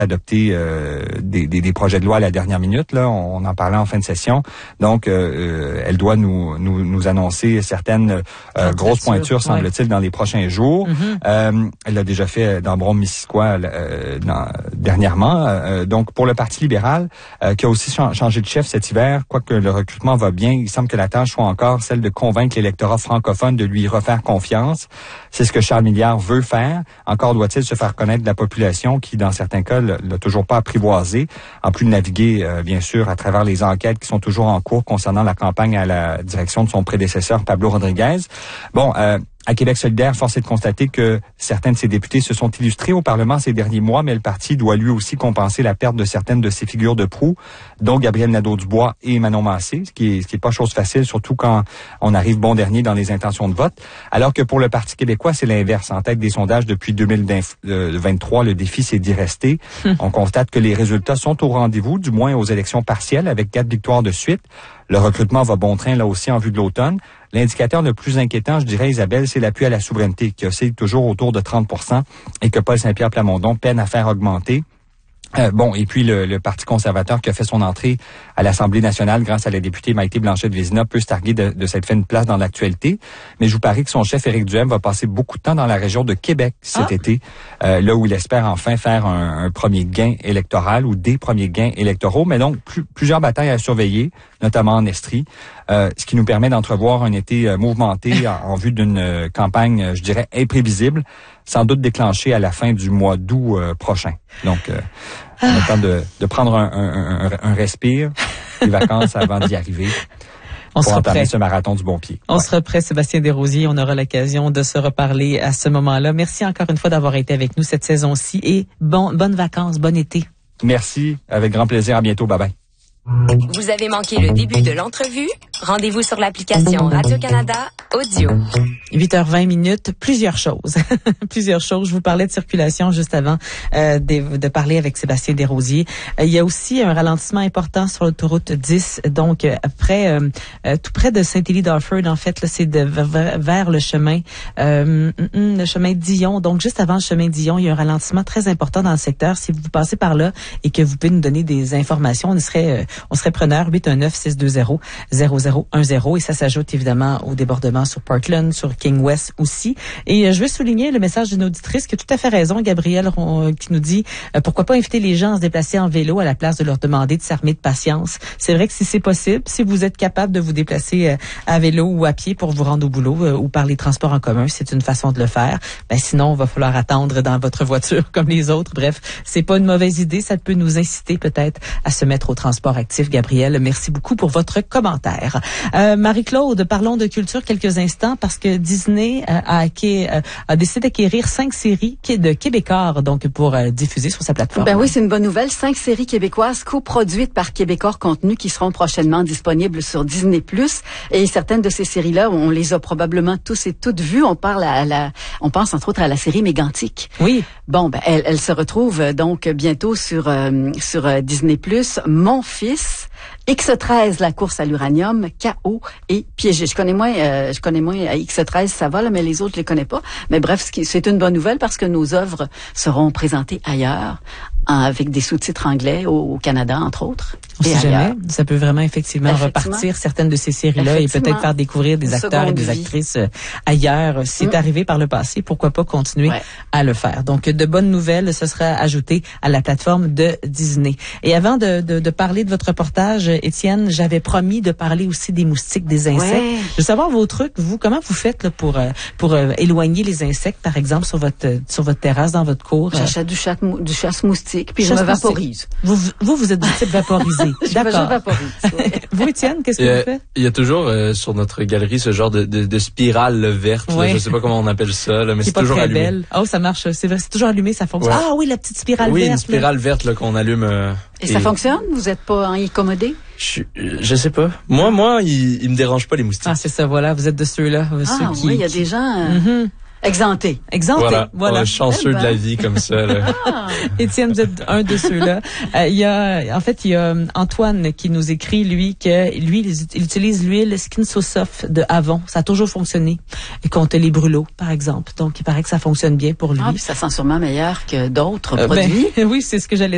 adopter des projets de loi à la dernière minute. Là, on en parlait en fin de session. Donc, elle doit nous annoncer certaines grosses pointures, semble-t-il, dans les prochains jours. Elle l'a déjà fait dans Brome-Missisquoi dernièrement. Donc, pour le Parti libéral, qui a aussi changé de chef cet hiver, quoique le recrutement va bien, il semble que la tâche soit encore celle de convaincre l'électorat francophone de lui refaire confiance. C'est ce que Charles Milliard veut faire. Encore doit-il se faire connaître de la population qui, dans certains cas, l'a toujours pas apprivoisé, en plus de naviguer, bien sûr, à travers les enquêtes qui sont toujours en cours concernant la campagne à la direction de son prédécesseur, Pablo Rodriguez. Bon, à Québec solidaire, force est de constater que certains de ses députés se sont illustrés au Parlement ces derniers mois, mais le parti doit lui aussi compenser la perte de certaines de ses figures de proue, dont Gabriel Nadeau-Dubois et Manon Massé, ce qui est pas chose facile, surtout quand on arrive bon dernier dans les intentions de vote. Alors que pour le Parti québécois, c'est l'inverse. En tête des sondages depuis 2023, le défi c'est d'y rester. On constate que les résultats sont au rendez-vous, du moins aux élections partielles, avec 4 victoires de suite. Le recrutement va bon train là aussi en vue de l'automne. L'indicateur le plus inquiétant, je dirais, Isabelle, c'est l'appui à la souveraineté qui oscille toujours autour de 30% et que Paul Saint-Pierre Plamondon peine à faire augmenter. Et puis le Parti conservateur qui a fait son entrée à l'Assemblée nationale grâce à la députée Maïté Blanchette-Vézina peut se targuer de s'être fait une place dans l'actualité. Mais je vous parie que son chef, Éric Duhem, va passer beaucoup de temps dans la région de Québec cet été, là où il espère enfin faire un premier gain électoral ou des premiers gains électoraux. Mais donc, plusieurs batailles à surveiller, notamment en Estrie, ce qui nous permet d'entrevoir un été mouvementé en vue d'une campagne, je dirais, imprévisible, sans doute déclenchée à la fin du mois d'août prochain. Donc, on a le temps de prendre un respire, des vacances avant d'y arriver. On sera prêt. Ce marathon du bon pied. On sera prêt, Sébastien Desrosiers. On aura l'occasion de se reparler à ce moment-là. Merci encore une fois d'avoir été avec nous cette saison-ci et bonnes vacances, bon été. Merci, avec grand plaisir. À bientôt. Bye bye. Vous avez manqué le début de l'entrevue? Rendez-vous sur l'application Radio-Canada Audio. 8h20, plusieurs choses. Plusieurs choses. Je vous parlais de circulation juste avant de parler avec Sébastien Desrosiers. Il y a aussi un ralentissement important sur l'autoroute 10, donc tout près de Saint-Élie-d'Alford, en fait, là, c'est vers le chemin Dion. Donc, juste avant le chemin Dion, il y a un ralentissement très important dans le secteur. Si vous passez par là et que vous pouvez nous donner des informations, on serait preneur. 819-620-0010. Et ça s'ajoute évidemment au débordement sur Parkland, sur King West aussi. Et je veux souligner le message d'une auditrice qui a tout à fait raison, Gabrielle, qui nous dit pourquoi pas inviter les gens à se déplacer en vélo à la place de leur demander de s'armer de patience. C'est vrai que si c'est possible, si vous êtes capable de vous déplacer à vélo ou à pied pour vous rendre au boulot ou par les transports en commun, c'est une façon de le faire. Sinon, il va falloir attendre dans votre voiture comme les autres. Bref, c'est pas une mauvaise idée. Ça peut nous inciter peut-être à se mettre au transport actif. Gabrielle, merci beaucoup pour votre commentaire. Marie-Claude, parlons de culture quelques instants parce que Disney a décidé d'acquérir 5 séries de Québécois donc pour diffuser sur sa plateforme. Ben oui, c'est une bonne nouvelle. 5 séries québécoises coproduites par Québécois Contenu qui seront prochainement disponibles sur Disney+. Et certaines de ces séries-là, on les a probablement tous et toutes vues. On pense entre autres à la série Mégantic. Oui. Bon, elle se retrouve donc bientôt sur Disney+. Mon fils, X13, la course à l'uranium, KO et Piégé. Je connais moins X13, ça va là, mais les autres je les connais pas. Mais bref, c'est une bonne nouvelle parce que nos œuvres seront présentées ailleurs, avec des sous-titres anglais au Canada entre autres. On sait jamais, ça peut vraiment effectivement repartir certaines de ces séries-là et peut-être faire découvrir des acteurs et des actrices ailleurs. C'est arrivé par le passé, pourquoi pas continuer à le faire. Donc de bonnes nouvelles, ce sera ajouté à la plateforme de Disney. Et avant de parler de votre reportage, Étienne, j'avais promis de parler aussi des moustiques, des insectes. Ouais. Je veux savoir vos trucs, vous, comment vous faites là, pour éloigner les insectes, par exemple, sur votre terrasse, dans votre cour? J'achète du chasse-moustique, puis je me vaporise. Vous êtes du type vaporisé. D'accord. Je vaporise. Vous, Étienne, qu'est-ce que vous faites? Il y a toujours sur notre galerie ce genre de spirale verte. Là, je sais pas comment on appelle ça, là, mais c'est toujours allumé. Belle. Oh, ça marche. C'est vrai, c'est toujours allumé, ça fonctionne. Ouais. Ah oui, la petite spirale verte. Oui, une spirale verte là, qu'on allume. Et ça fonctionne? Vous êtes pas incommodé? Je sais pas. Moi, il me dérange pas les moustiques. Ah, c'est ça, voilà. Vous êtes de ceux-là. Oui, il y a des gens... Exempté. Voilà. Chanceux de la vie comme ça, là. Étienne, vous êtes un de ceux-là. Il y a Antoine qui nous écrit, lui, il utilise l'huile Skin So Soft de Avon. Ça a toujours fonctionné. Et contre les brûlots, par exemple. Donc, il paraît que ça fonctionne bien pour lui. Puis ça sent sûrement meilleur que d'autres produits. Oui, c'est ce que j'allais